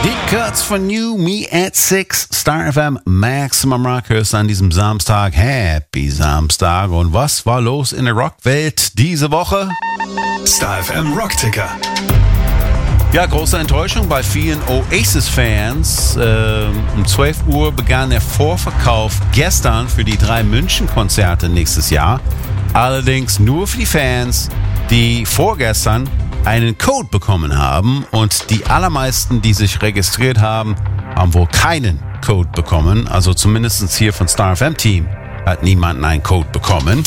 Die Cuts von You, Me at 6, Star FM, Maximum Rockers an diesem Samstag. Happy Samstag. Und was war los in der Rockwelt diese Woche? Star FM Rockticker. Ja, große Enttäuschung bei vielen Oasis-Fans. Um 12 Uhr begann der Vorverkauf gestern für die 3 München-Konzerte nächstes Jahr. Allerdings nur für die Fans, die vorgestern einen Code bekommen haben, und die allermeisten, die sich registriert haben, haben wohl keinen Code bekommen. Also zumindest hier von Star FM Team hat niemand einen Code bekommen.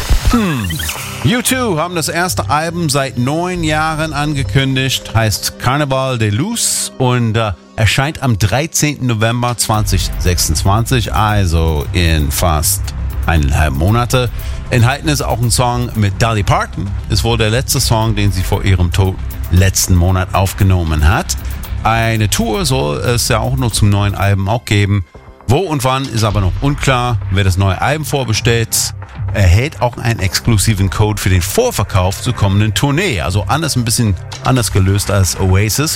U2 haben das erste Album seit 9 Jahren angekündigt, heißt Carnaval de Luz und erscheint am 13. November 2026, also in fast 1,5 Monate. Enthalten ist auch ein Song mit Dolly Parton. Ist wohl der letzte Song, den sie vor ihrem Tod letzten Monat aufgenommen hat. Eine Tour soll es ja auch noch zum neuen Album auch geben. Wo und wann ist aber noch unklar. Wer das neue Album vorbestellt, erhält auch einen exklusiven Code für den Vorverkauf zur kommenden Tournee. Also ein bisschen anders gelöst als Oasis.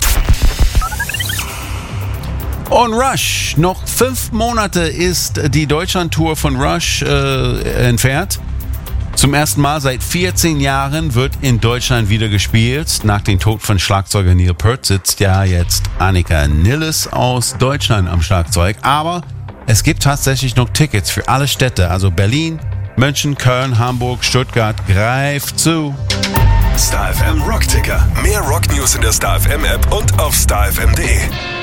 Und Rush, noch 5 Monate ist die Deutschland-Tour von Rush entfernt. Zum ersten Mal seit 14 Jahren wird in Deutschland wieder gespielt. Nach dem Tod von Schlagzeuger Neil Peart sitzt ja jetzt Annika Nilles aus Deutschland am Schlagzeug. Aber es gibt tatsächlich noch Tickets für alle Städte, also Berlin, München, Köln, Hamburg, Stuttgart. Greift zu! Star FM Rockticker. Mehr Rock-News in der Star FM App und auf starfm.de.